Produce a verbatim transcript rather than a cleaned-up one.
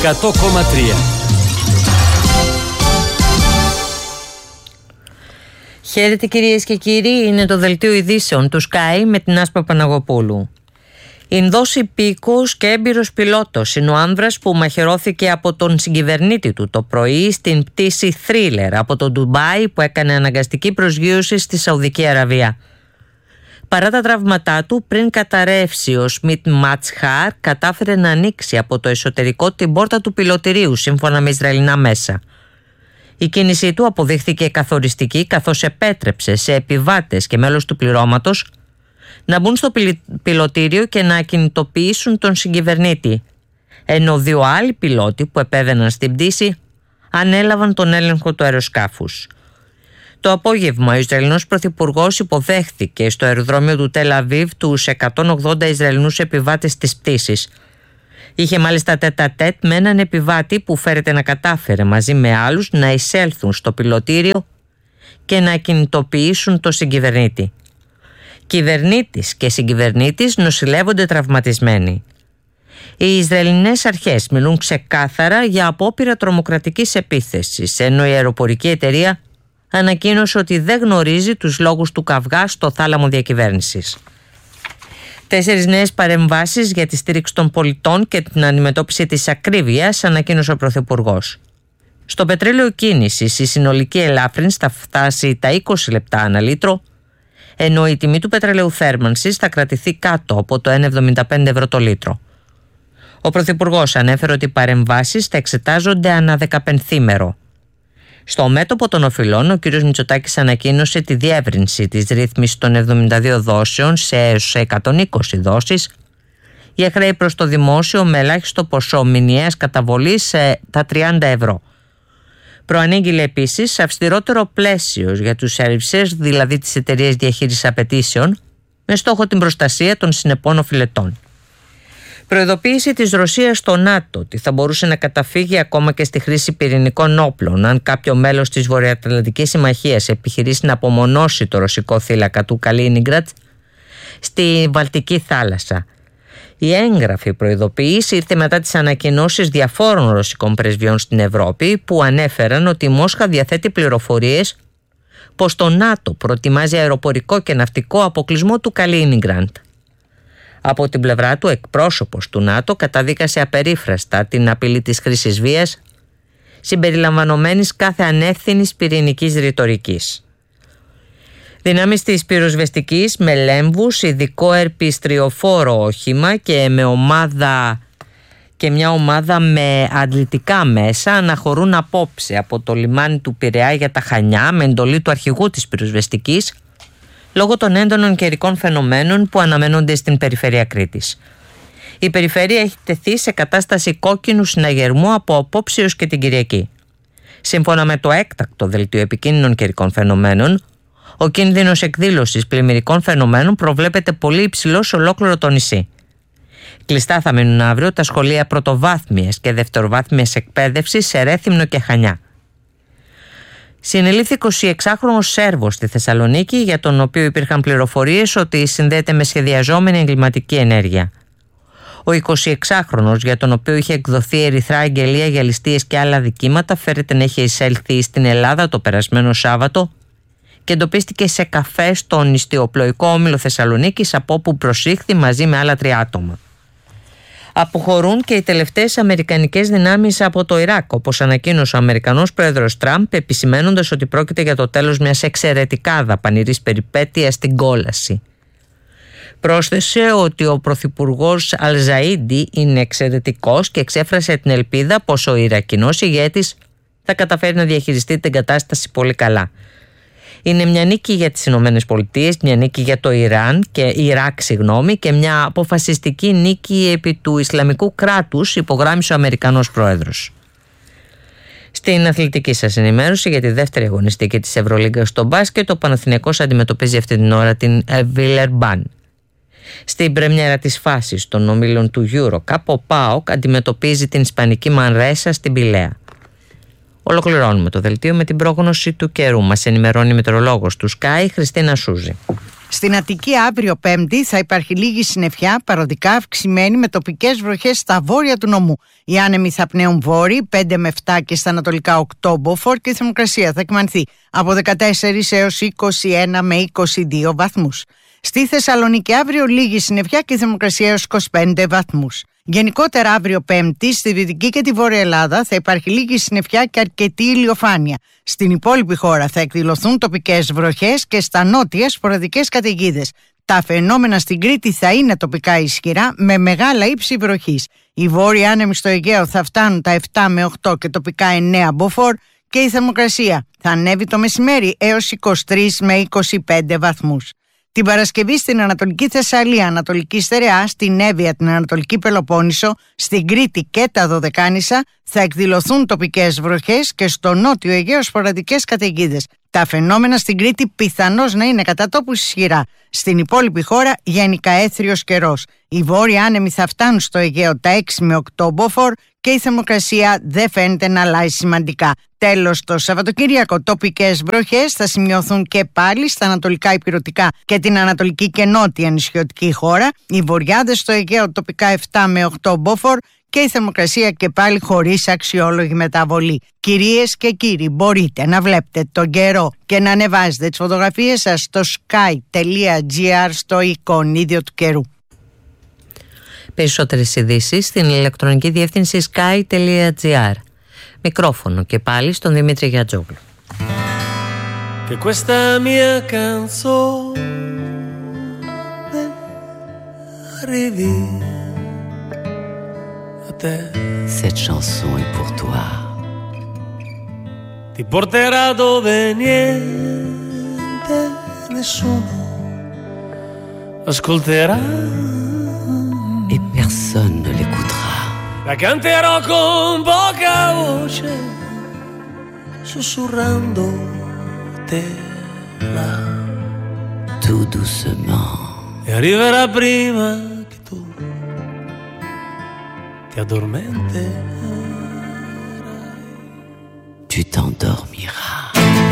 εκατό κόμμα τρία. Χαίρετε κυρίες και κύριοι, είναι το δελτίο ειδήσεων του Sky με την Άσπα Παναγοπούλου. Ινδός υπήκοος και έμπειρος πιλότος είναι ο άνδρας που μαχαιρώθηκε από τον συγκυβερνήτη του το πρωί στην πτήση Thriller από το Ντουμπάι που έκανε αναγκαστική προσγείωση στη Σαουδική Αραβία. Παρά τα τραύματά του, πριν καταρρεύσει, ο Σμιτ Ματσχάρ κατάφερε να ανοίξει από το εσωτερικό την πόρτα του πιλωτηρίου σύμφωνα με Ισραηλινά μέσα. Η κίνησή του αποδείχθηκε καθοριστική καθώς επέτρεψε σε επιβάτες και μέλος του πληρώματος να μπουν στο πιλωτήριο και να ακινητοποιήσουν τον συγκυβερνήτη, ενώ δύο άλλοι πιλότοι που επέβαιναν στην πτήση ανέλαβαν τον έλεγχο του αεροσκάφους. Το απόγευμα ο Ισραηλινός Πρωθυπουργός υποδέχθηκε στο αεροδρόμιο του Τελ Αβίβ τους εκατόν ογδόντα Ισραηλινούς επιβάτες της πτήσης. Είχε μάλιστα τέτα-τέτ με έναν επιβάτη που φέρεται να κατάφερε μαζί με άλλους να εισέλθουν στο πιλωτήριο και να ακινητοποιήσουν το συγκυβερνήτη. Κυβερνήτης και συγκυβερνήτης νοσηλεύονται τραυματισμένοι. Οι Ισραηλινές αρχές μιλούν ξεκάθαρα για απόπειρα τρομοκρατικής επίθεσης, ενώ η αεροπορική εταιρεία ανακοίνωσε ότι δεν γνωρίζει τους λόγους του καυγά στο θάλαμο διακυβέρνησης. Τέσσερις νέες παρεμβάσεις για τη στήριξη των πολιτών και την αντιμετώπιση της ακρίβειας ανακοίνωσε ο Πρωθυπουργός. Στο πετρέλαιο κίνησης η συνολική ελάφρυνση θα φτάσει τα είκοσι λεπτά ανά λίτρο, ενώ η τιμή του πετρελαίου θέρμανσης θα κρατηθεί κάτω από το ένα κόμμα εβδομήντα πέντε ευρώ το λίτρο. Ο Πρωθυπουργός ανέφερε ότι οι παρεμβάσεις θα εξετάζονται ανά δεκαπενθήμερο. Στο μέτωπο των οφειλών, ο κ. Μητσοτάκης ανακοίνωσε τη διεύρυνση της ρύθμισης των εβδομήντα δύο δόσεων σε έως εκατόν είκοσι δόσεις για χρέη προς το δημόσιο με ελάχιστο ποσό μηνιαίας καταβολής σε τα τριάντα ευρώ. Προανήγγειλε επίσης αυστηρότερο πλαίσιο για τους servicers, δηλαδή τις εταιρείες διαχείρισης απαιτήσεων, με στόχο την προστασία των συνεπών οφειλετών. Προειδοποίηση της Ρωσίας στο ΝΑΤΟ ότι θα μπορούσε να καταφύγει ακόμα και στη χρήση πυρηνικών όπλων αν κάποιο μέλος της Βορειοατλαντικής Συμμαχίας επιχειρήσει να απομονώσει το ρωσικό θύλακα του Καλίνιγκραντ στη Βαλτική θάλασσα. Η έγγραφη προειδοποίηση ήρθε μετά τις ανακοινώσεις διαφόρων ρωσικών πρεσβειών στην Ευρώπη που ανέφεραν ότι η Μόσχα διαθέτει πληροφορίες πως το ΝΑΤΟ προετοιμάζει αεροπορικό και ναυτικό αποκλεισμό του Καλίνιγκραντ. Από την πλευρά του, εκπρόσωπος του ΝΑΤΟ καταδίκασε απερίφραστα την απειλή της χρήσης βίας, συμπεριλαμβανομένης κάθε ανεύθυνης πυρηνικής ρητορικής. Δυνάμεις της πυροσβεστικής με λέμβους, ειδικό ερπιστριοφόρο όχημα και, με ομάδα, και μια ομάδα με αντλητικά μέσα αναχωρούν απόψε από το λιμάνι του Πειραιά για τα Χανιά με εντολή του αρχηγού της πυροσβεστικής, λόγω των έντονων καιρικών φαινομένων που αναμένονται στην περιφέρεια Κρήτης. Η περιφέρεια έχει τεθεί σε κατάσταση κόκκινου συναγερμού από απόψε έως και την Κυριακή. Σύμφωνα με το έκτακτο δελτίο επικίνδυνων καιρικών φαινομένων, ο κίνδυνος εκδήλωσης πλημμυρικών φαινομένων προβλέπεται πολύ υψηλό σε ολόκληρο το νησί. Κλειστά θα μείνουν αύριο τα σχολεία πρωτοβάθμιας και δευτεροβάθμιας εκπαίδευσης σε Ρέθυμνο και Χανιά. Συνελήφθη εικοσιεξάχρονος Σέρβος στη Θεσσαλονίκη, για τον οποίο υπήρχαν πληροφορίες ότι συνδέεται με σχεδιαζόμενη εγκληματική ενέργεια. Ο εικοσιεξάχρονος, για τον οποίο είχε εκδοθεί ερυθρά αγγελία για ληστείες και άλλα δικήματα, φέρεται να είχε εισέλθει στην Ελλάδα το περασμένο Σάββατο και εντοπίστηκε σε καφέ στον νηστιοπλοϊκό όμιλο Θεσσαλονίκης, από όπου προσήχθη μαζί με άλλα τρία άτομα. Αποχωρούν και οι τελευταίες αμερικανικές δυνάμεις από το Ιράκ, όπως ανακοίνωσε ο Αμερικανός πρόεδρος Τραμπ, επισημαίνοντας ότι πρόκειται για το τέλος μιας εξαιρετικά δαπανηρής περιπέτειας στην κόλαση. Πρόσθεσε ότι ο πρωθυπουργός Αλζαΐντι είναι εξαιρετικός και εξέφρασε την ελπίδα πως ο Ιρακινός ηγέτης θα καταφέρει να διαχειριστεί την κατάσταση πολύ καλά. Είναι μια νίκη για τις Ηνωμένες Πολιτείες, μια νίκη για το Ιράν και Ιράκ, συγγνώμη, και μια αποφασιστική νίκη επί του Ισλαμικού κράτους, υπογράμμισε ο Αμερικανός πρόεδρος. Στην αθλητική σας ενημέρωση για τη δεύτερη αγωνιστική της Ευρωλίγκας στο μπάσκετ, ο Παναθηναϊκός αντιμετωπίζει αυτή την ώρα την Βιλερμπάν. Στην πρεμιέρα της φάσης των ομίλων του EuroCup, ο ΠΑΟΚ αντιμετωπίζει την Ισπανική Μανρέσα στην Πηλαία. Ολοκληρώνουμε το δελτίο με την πρόγνωση του καιρού. Μας ενημερώνει η μετεωρολόγος του Sky, Χριστίνα Σούζη. Στην Αττική αύριο Πέμπτη θα υπάρχει λίγη συννεφιά, παροδικά αυξημένη με τοπικές βροχές στα βόρεια του νομού. Οι άνεμοι θα πνέουν βόρειοι, πέντε με επτά και στα ανατολικά οκτώ μποφόρ και η θερμοκρασία θα κυμανθεί από δεκατέσσερα έως είκοσι ένα με είκοσι δύο βαθμούς. Στη Θεσσαλονίκη αύριο λίγη συννεφιά και η θερμοκρασία έως είκοσι πέντε βαθμούς. Γενικότερα αύριο Πέμπτη στη Δυτική και τη Βόρεια Ελλάδα θα υπάρχει λίγη συννεφιά και αρκετή ηλιοφάνεια. Στην υπόλοιπη χώρα θα εκδηλωθούν τοπικές βροχές και στα νότια σποραδικές καταιγίδες. Τα φαινόμενα στην Κρήτη θα είναι τοπικά ισχυρά με μεγάλα ύψη βροχής. Οι βόρειοι άνεμοι στο Αιγαίο θα φτάνουν τα επτά με οκτώ και τοπικά εννέα μποφόρ και η θερμοκρασία θα ανέβει το μεσημέρι έως είκοσι τρεις με είκοσι πέντε βαθμούς. Την Παρασκευή στην Ανατολική Θεσσαλία, Ανατολική Στερεά, στην Εύβοια, την Ανατολική Πελοπόννησο, στην Κρήτη και τα Δωδεκάνησα θα εκδηλωθούν τοπικές βροχές και στο νότιο Αιγαίο σποραδικές καταιγίδες. Τα φαινόμενα στην Κρήτη πιθανώς να είναι κατά τόπους ισχυρά. Στην υπόλοιπη χώρα γενικά έθριος καιρός. Οι βόρειοι άνεμοι θα φτάνουν στο Αιγαίο τα έξι με οκτώ μποφόρ και η θερμοκρασία δεν φαίνεται να αλλάζει σημαντικά. Τέλος, το Σαββατοκύριακο τοπικές βροχές θα σημειωθούν και πάλι στα ανατολικά ηπειρωτικά και την ανατολική και νότια νησιωτική χώρα. Οι βορειάδες στο Αιγαίο τοπικά επτά με οκτώ μποφόρ και η θερμοκρασία και πάλι χωρίς αξιόλογη μεταβολή. Κυρίες και κύριοι, μπορείτε να βλέπετε τον καιρό και να ανεβάζετε τις φωτογραφίες σας στο sky τελεία gr στο εικονίδιο του καιρού. Περισσότερες ειδήσεις στην ηλεκτρονική διεύθυνση sky τελεία gr. Μικρόφωνο και πάλι στον Δημήτρη Γιατζόγλου. Και questa mia canzone arrivi a te. Cette chanson est pour toi. Ti porterà dove niente nessuno ascolterà. Et personne ne l'écoutera. La canterò con poca voce, sussurrando te là. Tout doucement. E arriverà prima che tu ti addormenterai. Tu t'endormiras.